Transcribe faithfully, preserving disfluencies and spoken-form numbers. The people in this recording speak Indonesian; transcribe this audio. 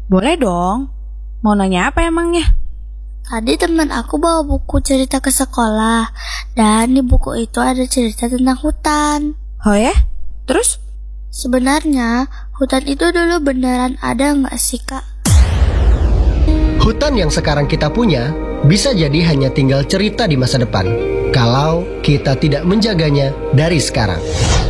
Boleh dong. Mau nanya apa emangnya? Tadi teman aku bawa buku cerita ke sekolah, dan di buku itu ada cerita tentang hutan. Oh ya? Terus? Sebenarnya, hutan itu dulu beneran ada nggak sih, Kak? Hutan yang sekarang kita punya bisa jadi hanya tinggal cerita di masa depan kalau kita tidak menjaganya dari sekarang.